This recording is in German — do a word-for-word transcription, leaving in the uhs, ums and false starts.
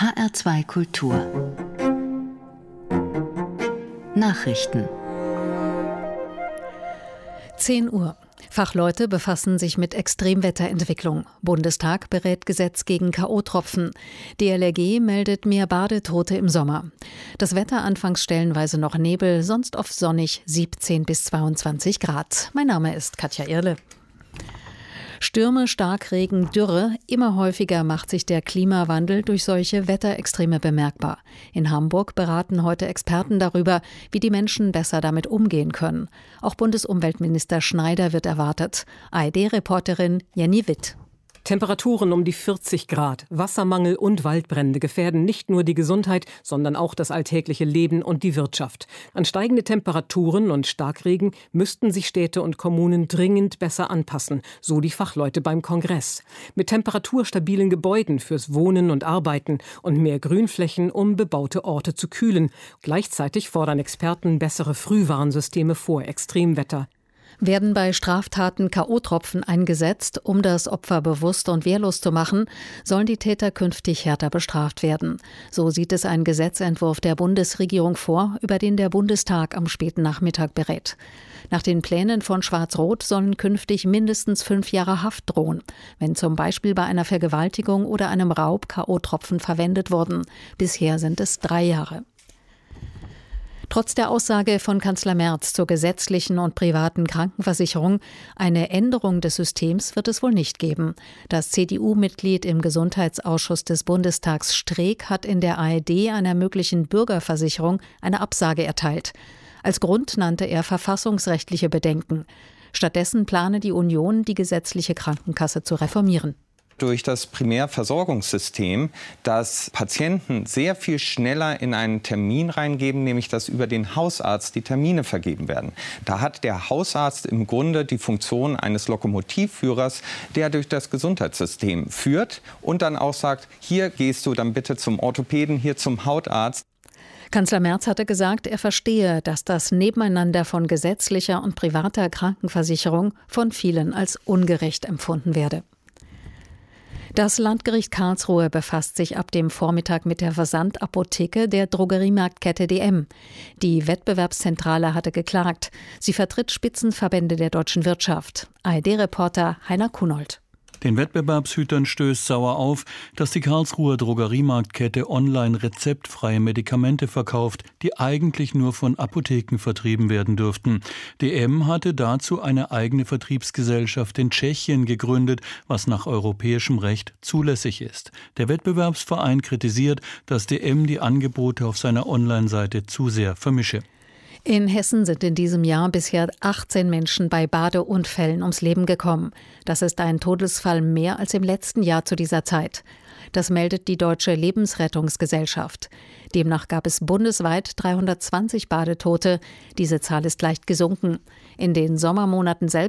H R zwei Kultur Nachrichten. zehn Uhr. Fachleute befassen sich mit Extremwetterentwicklung. Bundestag berät Gesetz gegen K O-Tropfen. D L R G meldet mehr Badetote im Sommer. Das Wetter anfangs stellenweise noch Nebel, sonst oft sonnig, siebzehn bis zweiundzwanzig Grad. Mein Name ist Katja Irle. Stürme, Starkregen, Dürre. Immer häufiger macht sich der Klimawandel durch solche Wetterextreme bemerkbar. In Hamburg beraten heute Experten darüber, wie die Menschen besser damit umgehen können. Auch Bundesumweltminister Schneider wird erwartet. A R D-Reporterin Jenny Witt. Temperaturen um die vierzig Grad, Wassermangel und Waldbrände gefährden nicht nur die Gesundheit, sondern auch das alltägliche Leben und die Wirtschaft. An steigende Temperaturen und Starkregen müssten sich Städte und Kommunen dringend besser anpassen, so die Fachleute beim Kongress. Mit temperaturstabilen Gebäuden fürs Wohnen und Arbeiten und mehr Grünflächen, um bebaute Orte zu kühlen. Gleichzeitig fordern Experten bessere Frühwarnsysteme vor Extremwetter. Werden bei Straftaten K O-Tropfen eingesetzt, um das Opfer bewusst und wehrlos zu machen, sollen die Täter künftig härter bestraft werden. So sieht es ein Gesetzentwurf der Bundesregierung vor, über den der Bundestag am späten Nachmittag berät. Nach den Plänen von Schwarz-Rot sollen künftig mindestens fünf Jahre Haft drohen, wenn zum Beispiel bei einer Vergewaltigung oder einem Raub K O-Tropfen verwendet wurden. Bisher sind es drei Jahre. Trotz der Aussage von Kanzler Merz zur gesetzlichen und privaten Krankenversicherung, eine Änderung des Systems wird es wohl nicht geben. Das C D U-Mitglied im Gesundheitsausschuss des Bundestags Streeck hat in der A R D einer möglichen Bürgerversicherung eine Absage erteilt. Als Grund nannte er verfassungsrechtliche Bedenken. Stattdessen plane die Union, die gesetzliche Krankenkasse zu reformieren. Durch das Primärversorgungssystem, dass Patienten sehr viel schneller in einen Termin reingeben, nämlich dass über den Hausarzt die Termine vergeben werden. Da hat der Hausarzt im Grunde die Funktion eines Lokomotivführers, der durch das Gesundheitssystem führt und dann auch sagt, hier gehst du dann bitte zum Orthopäden, hier zum Hautarzt. Kanzler Merz hatte gesagt, er verstehe, dass das Nebeneinander von gesetzlicher und privater Krankenversicherung von vielen als ungerecht empfunden werde. Das Landgericht Karlsruhe befasst sich ab dem Vormittag mit der Versandapotheke der Drogeriemarktkette D M. Die Wettbewerbszentrale hatte geklagt. Sie vertritt Spitzenverbände der deutschen Wirtschaft. A R D-Reporter Heiner Kunold. Den Wettbewerbshütern stößt sauer auf, dass die Karlsruher Drogeriemarktkette online rezeptfreie Medikamente verkauft, die eigentlich nur von Apotheken vertrieben werden dürften. D M hatte dazu eine eigene Vertriebsgesellschaft in Tschechien gegründet, was nach europäischem Recht zulässig ist. Der Wettbewerbsverein kritisiert, dass D M die Angebote auf seiner Online-Seite zu sehr vermische. In Hessen sind in diesem Jahr bisher achtzehn Menschen bei Badeunfällen ums Leben gekommen. Das ist ein Todesfall mehr als im letzten Jahr zu dieser Zeit. Das meldet die Deutsche Lebensrettungsgesellschaft. Demnach gab es bundesweit dreihundertzwanzig Badetote. Diese Zahl ist leicht gesunken. In den Sommermonaten selbst